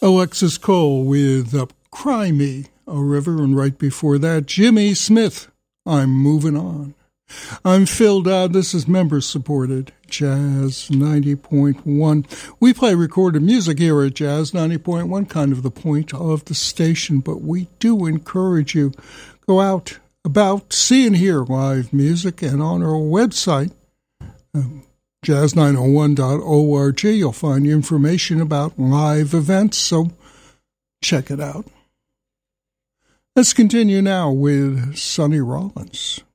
Alexis Cole with Cry Me a River, and right before that, Jimmy Smith, I'm Moving On. I'm Phil Dodd. This is member-supported Jazz 90.1. We play recorded music here at Jazz 90.1, kind of the point of the station, but we do encourage you, go out, about, see and hear live music, and on our website, jazz901.org, you'll find information about live events, so check it out. Let's continue now with Sonny Rollins.